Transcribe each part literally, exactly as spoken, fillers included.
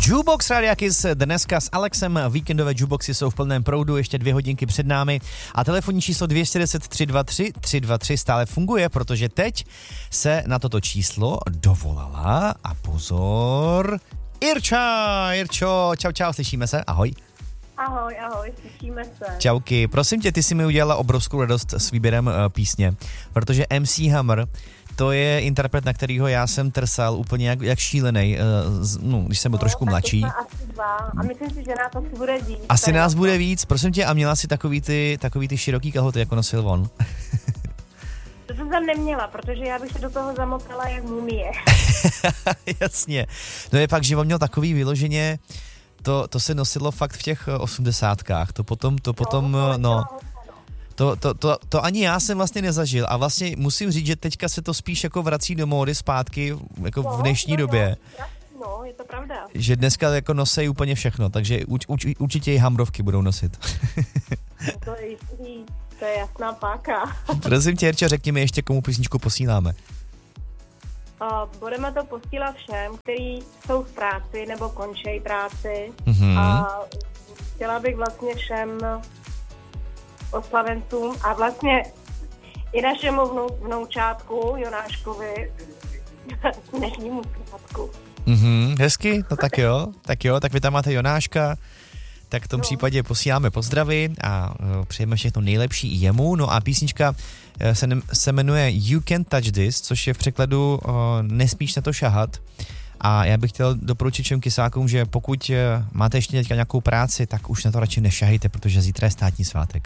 Jukebox Rádia Kiss dneska s Alexem. Víkendové jukeboxy jsou v plném proudu, ještě dvě hodinky před námi. A telefonní číslo dvě jedna nula tři dva tři tři dva tři stále funguje, protože teď se na toto číslo dovolala a pozor, Irča. Irčo, čau, čau, slyšíme se, ahoj. Ahoj, ahoj, slyšíme se. Čauky, prosím tě, ty jsi mi udělala obrovskou radost s výběrem uh, písně, protože M C Hammer, to je interpret, na kterýho já jsem trsal úplně jak, jak šílenej, uh, no, když jsem byl no, trošku mladší. Asi dva a myslím si, že nás asi bude víc. Asi nás bude víc, prosím tě, a měla si takový ty, takový ty široký kalhoty, jako nosil on. To jsem tam neměla, protože já bych se do toho zamotala jak mumie. Jasně. No je fakt, že on měl takový vyloženě, to, to se nosilo fakt v těch osmdesátkách, to potom, to potom, no, no to, to, to, to ani já jsem vlastně nezažil a vlastně musím říct, že teďka se to spíš jako vrací do módy zpátky, jako v dnešní no, době. No, je to pravda. Že dneska jako nosejí úplně všechno, takže uč, uč, určitě i hamrovky budou nosit. To je jistý, to je jasná páka. Prosím tě, Jirča, řekni mi ještě, komu písničku posíláme. Uh, budeme to posílat všem, kteří jsou v práci nebo končí práci. Mm-hmm. A chtěla bych vlastně všem oslavencům a vlastně i našemu vnou, vnoučátku Jonáškovi dnešnímu svátku. Mm-hmm, hezky, no tak jo, tak jo, tak vy tam máte Jonáška, tak v tom no. případě posíláme pozdravy a uh, přejeme všechno nejlepší i jemu. No a písnička uh, se, ne, se jmenuje You Can't Touch This, což je v překladu uh, Nesmíš na to šahat. A já bych chtěl doporučit všem kysákům, že pokud uh, máte ještě teďka nějakou práci, tak už na to radši nešahejte, protože zítra je státní svátek.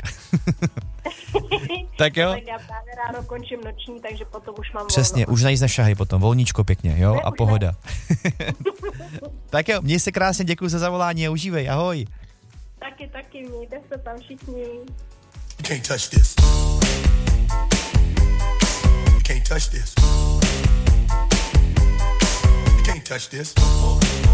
Tak jo? Tak já právě ráno končím noční, takže potom už mám Přesně, volno. už na nic nešahej potom, volníčko pěkně, jo, ne, a pohoda. Tak jo, měj se krásně, děkuji za zavolání a užívej, ahoj. Taky, taky, mějte se tam všichni. You can't touch this. You can't touch this. You can't touch this.